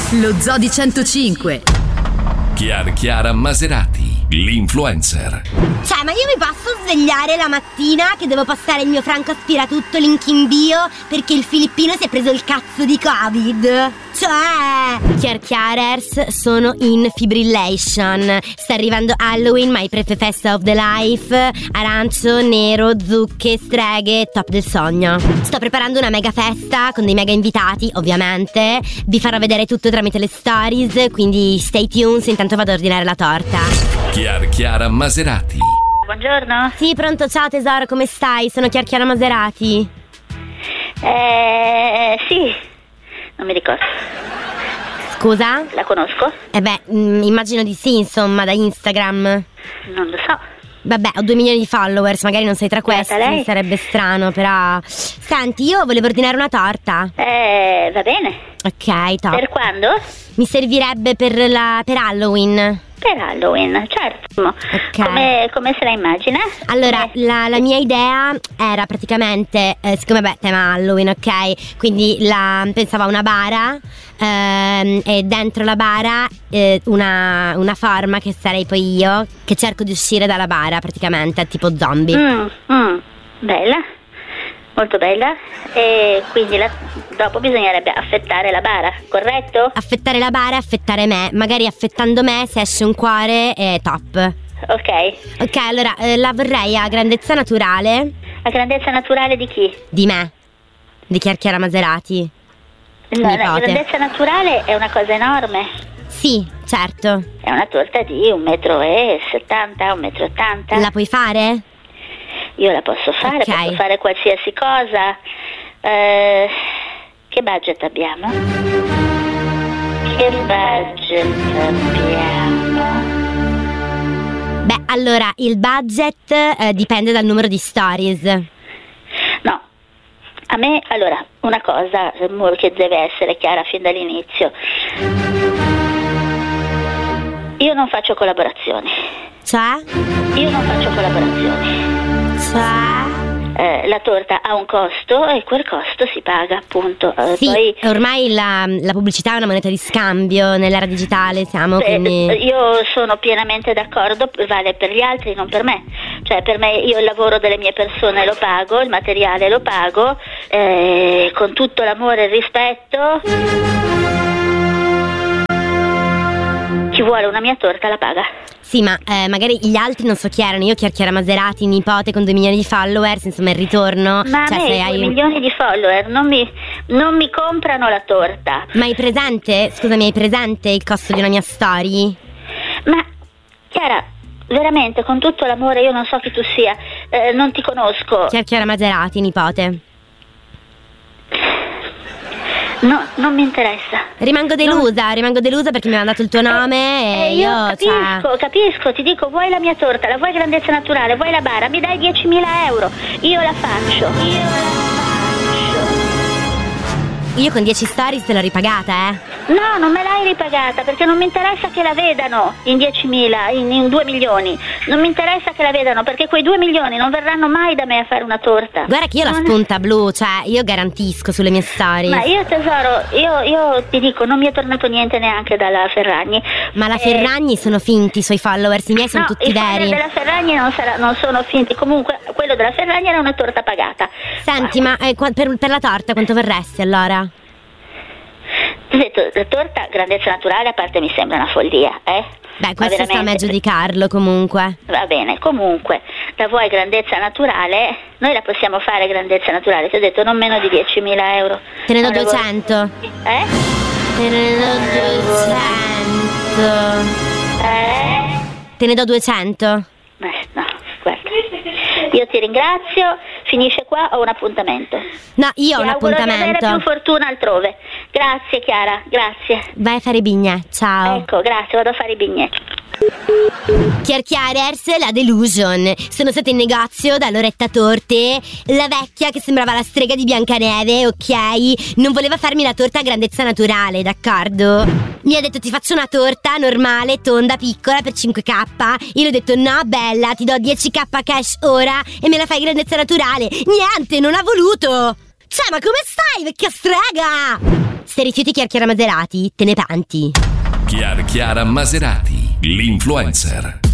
Lo Zodi 105. Chiara Maserati, l'influencer. Cioè, ma io mi posso svegliare la mattina che devo passare il mio franco aspiratutto link in bio perché il filippino si è preso il cazzo di Covid? Cioè, Chiarers sono in fibrillation. Sta arrivando Halloween, my festa of the life. Arancio, nero, zucche, streghe, top del sogno. Sto preparando una mega festa con dei mega invitati, ovviamente. Vi farò vedere tutto tramite le stories, quindi stay tuned, intanto vado ad ordinare la torta. Chiara Maserati. Buongiorno. Sì, pronto, ciao tesoro, come stai? Sono Chiara Maserati. Sì, non mi ricordo. Scusa? La conosco? Immagino di sì, insomma, da Instagram. Non lo so. Vabbè, ho 2 milioni di followers, magari non sei tra questi, lei? sarebbe strano, però. Senti, io volevo ordinare una torta. Va bene. Ok, top. Per quando? Mi servirebbe per Halloween. Per Halloween, certo. Ok. Come se la immagina? Allora, la mia idea era praticamente, siccome tema Halloween, ok? Quindi pensavo a una bara e dentro la bara una forma che sarei poi io, che cerco di uscire dalla bara praticamente, tipo zombie. Bella, molto bella. E quindi dopo bisognerebbe affettare la bara, corretto? Affettare la bara e affettare me. Magari affettando me, se esce un cuore, è top. Ok, allora la vorrei a grandezza naturale. A grandezza naturale di chi? Di me, di Chiara Maserati. No, la nipote. grandezza naturale è una cosa enorme. Sì, certo. È una torta di 1,70 m, 1,80 m. La puoi fare? Io la posso fare, Ok. posso fare qualsiasi cosa. Che budget abbiamo? Beh, allora, il budget dipende dal numero di stories. No, a me, allora, una cosa che deve essere chiara fin dall'inizio. Io non faccio collaborazioni. Cioè? Io non faccio collaborazioni. La torta ha un costo e quel costo si paga, appunto. Sì, Poi, ormai la pubblicità è una moneta di scambio nell'era digitale, siamo, quindi. io sono pienamente d'accordo, vale per gli altri, non per me. Cioè, per me, io il lavoro delle mie persone lo pago, il materiale lo pago, con tutto l'amore e il rispetto. Chi vuole una mia torta la paga. Sì, ma magari gli altri non so chi erano. Io Chiara Maserati, nipote con 2 milioni di followers, insomma il ritorno. Ma cioè, a me se 2 hai milioni di follower non mi comprano la torta. Ma hai presente? Scusami, hai presente il costo di una mia story? Ma Chiara, veramente, con tutto l'amore, io non so chi tu sia, non ti conosco. Chiara Maserati, nipote. No, non mi interessa. Rimango delusa perché mi hanno dato il tuo nome e io cioè. capisco, ti dico, vuoi la mia torta, la vuoi grandezza naturale, vuoi la bara, mi dai 10.000 euro, io la faccio. Io con 10 stories te l'ho ripagata, No, non me l'hai ripagata perché non mi interessa che la vedano in 10.000, in 2 milioni. Non mi interessa che la vedano perché quei 2 milioni non verranno mai da me a fare una torta. Guarda che io la spunta blu, cioè io garantisco sulle mie stories. Ma io tesoro, io ti dico, non mi è tornato niente neanche dalla Ferragni. Ma la Ferragni sono finti, i suoi followers, i miei sono tutti i veri. follower della Ferragni non sono finti. Comunque quello della Ferragni era una torta pagata. Senti, ma per la torta quanto vorresti allora? Ti ho detto, la torta grandezza naturale a parte mi sembra una follia, Beh, questo sta a giudicarlo comunque. Va bene, comunque, la vuoi grandezza naturale? Noi la possiamo fare grandezza naturale, ti ho detto non meno di 10.000 euro. Te ne do 200. Te ne do 200. Te ne do 200. No, guarda, io ti ringrazio, finisce qua, ho un appuntamento. No, io ho un auguro appuntamento. di avere più fortuna altrove. Grazie Chiara, grazie. Vai a fare i bignè, ciao. Ecco, grazie, vado a fare i bignè. Chiarers, la delusion. Sono stata in negozio da Loretta Torte, la vecchia che sembrava la strega di Biancaneve, ok? Non voleva farmi la torta a grandezza naturale, d'accordo? Mi ha detto ti faccio una torta normale, tonda, piccola per 5k. Io le ho detto no bella, ti do 10k cash ora e me la fai a grandezza naturale. Niente, non ha voluto. Cioè, ma come stai, vecchia strega? Se rifiuti Chiara Maserati, te ne panti. Chiara Maserati, l'influencer.